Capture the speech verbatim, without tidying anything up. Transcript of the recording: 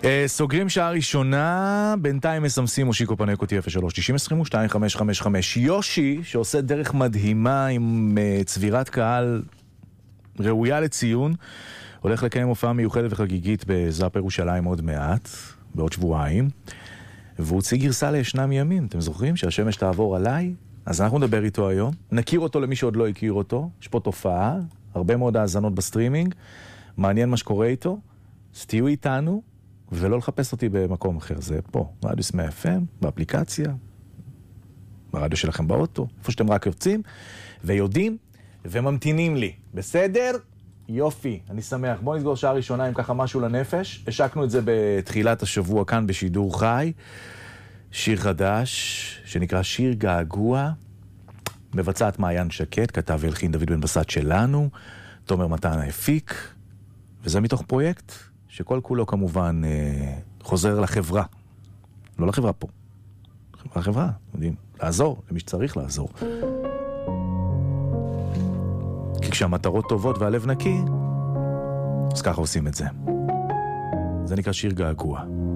סוגרים שעה ראשונה, בינתיים מסמסים מושיקו פנקוטי אפס שלוש תשעים עשרים ושתיים חמש חמש חמש. יושי, שעושה דרך מדהימה עם צבירת קהל ראויה לציון, הולך לקיים הופעה מיוחדת וחגיגית בזאפ ירושלים עוד מעט, בעוד שבועיים, והוא הוציא גרסה לישנם ימים. אתם זוכרים שהשמש תעבור עליי? אז אנחנו נדבר איתו היום, נכיר אותו למי שעוד לא הכיר אותו. יש פה תופעה, הרבה מאוד האזנות בסטרימינג, מעניין מה שקורה איתו. סתיו איתנו ולא לחפש אותי במקום אחר, זה פה, רדיוס מאה אף אם, באפליקציה, ברדיו שלכם באוטו, איפה שאתם רק יוצאים ויודעים וממתינים לי. בסדר? יופי, אני שמח. בואו נסגור שעה ראשונה עם ככה משהו לנפש. השקנו את זה בתחילת השבוע כאן בשידור חי. שיר חדש שנקרא שיר געגוע, מבצעת מעיין שקט, כתב והלחין דוד בן בסט שלנו, תומר מתן הפיק, וזה מתוך פרויקט שכל כולו כמובן אה, חוזר לחברה. לא לחברה פה. לחברה, לחברה, יודעים, לעזור למי שצריך לעזור. כי כשהמטרות טובות והלב נקי, אז ככה עושים את זה. זה נקרא שיר געגוע.